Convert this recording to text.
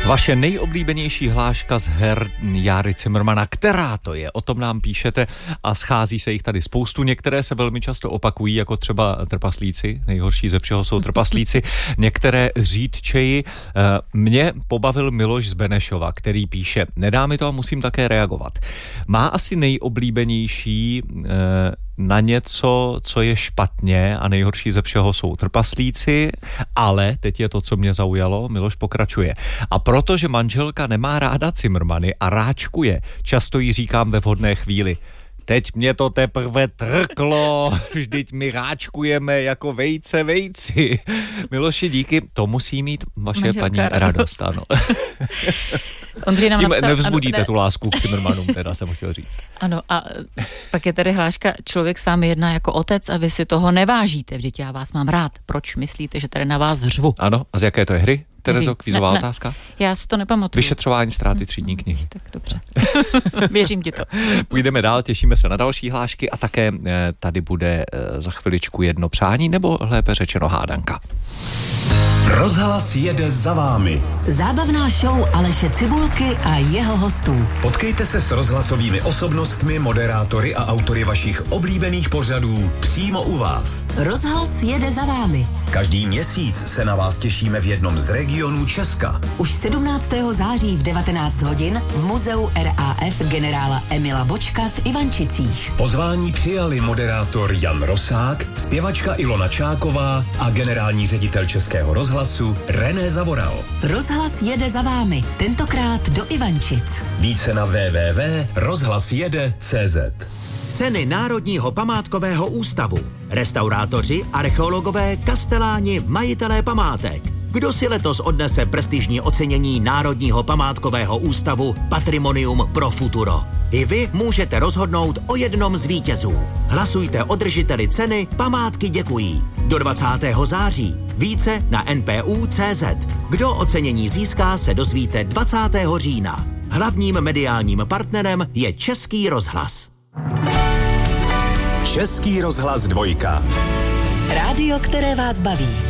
Vaše nejoblíbenější hláška z her Járy Cimrmana, která to je? O tom nám píšete a schází se jich tady spoustu. Některé se velmi často opakují, jako třeba trpaslíci. Nejhorší ze všeho jsou trpaslíci. Některé řídčeji. Mě pobavil Miloš z Benešova, který píše: nedá mi to a musím také reagovat. Má asi nejoblíbenější na něco, co je špatně, a nejhorší ze všeho jsou trpaslíci, ale teď je to, co mě zaujalo, Miloš pokračuje. A protože manželka nemá ráda Cimrmany a ráčkuje, často jí říkám ve vhodné chvíli: teď mě to teprve trklo, vždyť my ráčkujeme jako vejce vejci. Miloši, díky, to musí mít vaše manželka paní radost, ano. Tím nevzbudíte tu lásku k Cimrmanům, teda jsem chtěl říct. Ano, a pak je tady hláška: člověk s vámi jedná jako otec a vy si toho nevážíte, vždyť já vás mám rád. Proč myslíte, že tady na vás řvu? Ano, a z jaké to je hry? Terezo, kvízová otázka? Já si to nepamatuju. Vyšetřování ztráty třídní knihy. Tak dobře. Věřím ti to. Půjdeme dál, těšíme se na další hlášky a také tady bude za chviličku jedno přání, nebo lépe řečeno hádanka. Rozhlas jede za vámi. Zábavná show Aleše Cibulky a jeho hostů. Potkejte se s rozhlasovými osobnostmi, moderátory a autory vašich oblíbených pořadů přímo u vás. Rozhlas jede za vámi. Každý měsíc se na vás těšíme v jednom z regionů Česka. Už 17. září v 19 hodin v muzeu RAF generála Emila Bočka v Ivančicích. Pozvání přijali moderátor Jan Rosák, zpěvačka Ilona Čáková a generální ředitel Českého rozhlasu René Zavoral. Rozhlas jede za vámi, tentokrát do Ivančic. Více na www.rozhlasjede.cz. Ceny Národního památkového ústavu. Restaurátoři, archeologové, kasteláni, majitelé památek. Kdo si letos odnese prestižní ocenění Národního památkového ústavu Patrimonium pro futuro? I vy můžete rozhodnout o jednom z vítězů. Hlasujte o držiteli ceny Památky děkují. Do 20. září. Více na npu.cz. Kdo ocenění získá, se dozvíte 20. října. Hlavním mediálním partnerem je Český rozhlas. Český rozhlas 2. Rádio, které vás baví.